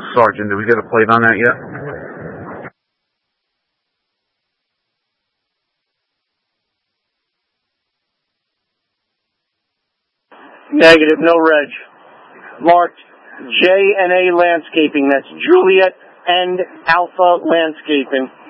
Sergeant, did we get a plate on that yet? Negative, no reg. Marked J&A Landscaping. That's Juliet and Alpha Landscaping.